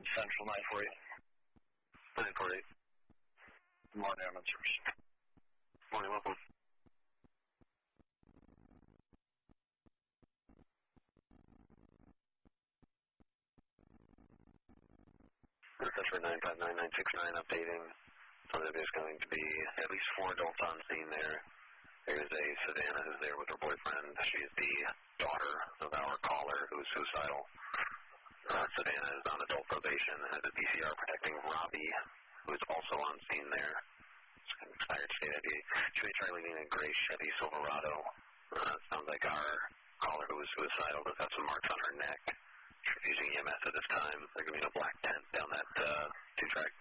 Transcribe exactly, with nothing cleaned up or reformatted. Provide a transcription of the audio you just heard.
Central nine four eight. nine four eight. Good morning, Airman Service. Morning, welcome. Central nine five nine nine six nine updating. So that there's going to be at least four adults on scene there. There's a Savannah who's there with her boyfriend. She is the daughter of our caller who's suicidal. Uh, Savannah is on adult probation, has a D C R protecting Robbie, who is also on scene there. It's an expired state I D. Chevy Charlie in a gray Chevy Silverado. Uh, sounds like our caller who was suicidal does have some marks on her neck. She's using E M S at this time. They're going to be in a black tent down that uh, two-track